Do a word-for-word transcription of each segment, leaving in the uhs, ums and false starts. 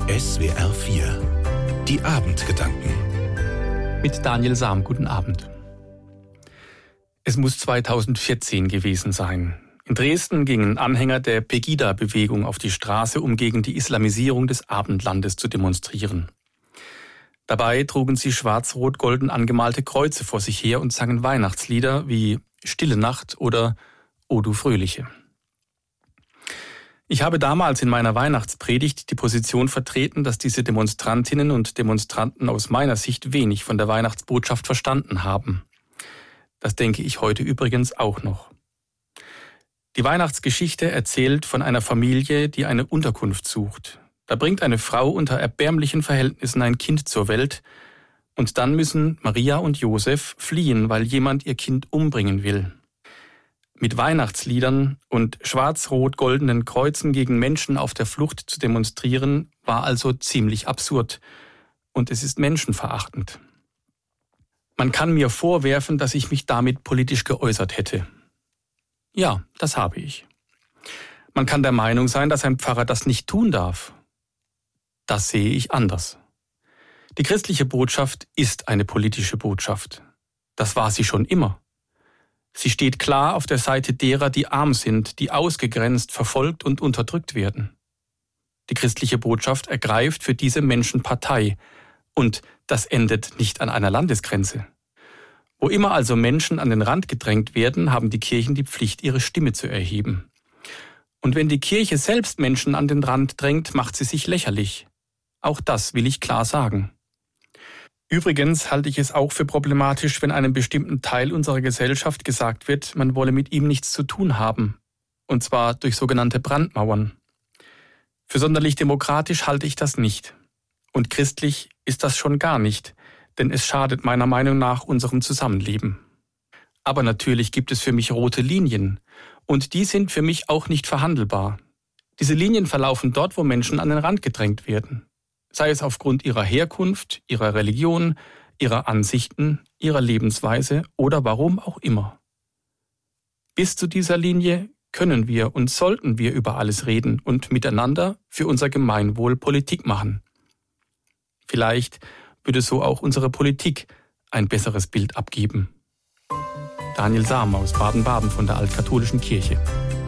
S W R vier. Die Abendgedanken. Mit Daniel Sam, guten Abend. Es muss zweitausendvierzehn gewesen sein. In Dresden gingen Anhänger der Pegida-Bewegung auf die Straße, um gegen die Islamisierung des Abendlandes zu demonstrieren. Dabei trugen sie schwarz-rot-golden angemalte Kreuze vor sich her und sangen Weihnachtslieder wie Stille Nacht oder O du Fröhliche. Ich habe damals in meiner Weihnachtspredigt die Position vertreten, dass diese Demonstrantinnen und Demonstranten aus meiner Sicht wenig von der Weihnachtsbotschaft verstanden haben. Das denke ich heute übrigens auch noch. Die Weihnachtsgeschichte erzählt von einer Familie, die eine Unterkunft sucht. Da bringt eine Frau unter erbärmlichen Verhältnissen ein Kind zur Welt und dann müssen Maria und Josef fliehen, weil jemand ihr Kind umbringen will. Mit Weihnachtsliedern und schwarz-rot-goldenen Kreuzen gegen Menschen auf der Flucht zu demonstrieren, war also ziemlich absurd. Und es ist menschenverachtend. Man kann mir vorwerfen, dass ich mich damit politisch geäußert hätte. Ja, das habe ich. Man kann der Meinung sein, dass ein Pfarrer das nicht tun darf. Das sehe ich anders. Die christliche Botschaft ist eine politische Botschaft. Das war sie schon immer. Sie steht klar auf der Seite derer, die arm sind, die ausgegrenzt, verfolgt und unterdrückt werden. Die christliche Botschaft ergreift für diese Menschen Partei. Und das endet nicht an einer Landesgrenze. Wo immer also Menschen an den Rand gedrängt werden, haben die Kirchen die Pflicht, ihre Stimme zu erheben. Und wenn die Kirche selbst Menschen an den Rand drängt, macht sie sich lächerlich. Auch das will ich klar sagen. Übrigens halte ich es auch für problematisch, wenn einem bestimmten Teil unserer Gesellschaft gesagt wird, man wolle mit ihm nichts zu tun haben. Und zwar durch sogenannte Brandmauern. Für sonderlich demokratisch halte ich das nicht. Und christlich ist das schon gar nicht, denn es schadet meiner Meinung nach unserem Zusammenleben. Aber natürlich gibt es für mich rote Linien. Und die sind für mich auch nicht verhandelbar. Diese Linien verlaufen dort, wo Menschen an den Rand gedrängt werden. Sei es aufgrund ihrer Herkunft, ihrer Religion, ihrer Ansichten, ihrer Lebensweise oder warum auch immer. Bis zu dieser Linie können wir und sollten wir über alles reden und miteinander für unser Gemeinwohl Politik machen. Vielleicht würde so auch unsere Politik ein besseres Bild abgeben. Daniel Sam aus Baden-Baden von der Altkatholischen Kirche.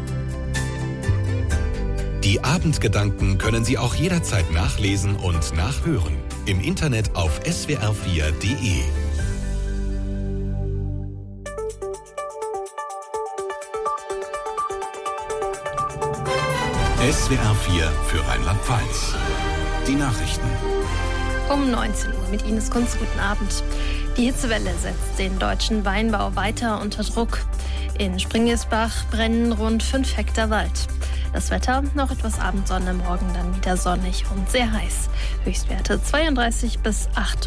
Die Abendgedanken können Sie auch jederzeit nachlesen und nachhören. Im Internet auf S W R vier Punkt de. S W R vier für Rheinland-Pfalz. Die Nachrichten. Um neunzehn Uhr mit Ines Kunz, guten Abend. Die Hitzewelle setzt den deutschen Weinbau weiter unter Druck. In Springesbach brennen rund fünf Hektar Wald. Das Wetter, noch etwas Abendsonne, morgen dann wieder sonnig und sehr heiß. Höchstwerte zweiunddreißig bis achtunddreißig.